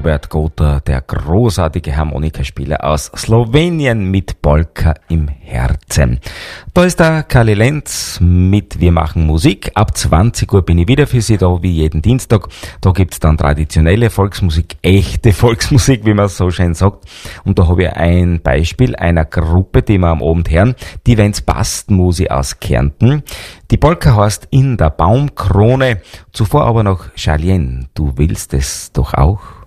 Robert Gotha, der großartige Harmonikaspieler aus Slowenien mit Polka im Herzen. Da ist der Kali Lenz mit Wir machen Musik. Ab 20 Uhr bin ich wieder für Sie da, wie jeden Dienstag. Da gibt's dann traditionelle Volksmusik, echte Volksmusik, wie man so schön sagt. Und da habe ich ein Beispiel einer Gruppe, die wir am Abend hören, die Wenn's passt Musi aus Kärnten. Die Polka heißt In der Baumkrone. Zuvor aber noch Charlene, du willst es doch auch?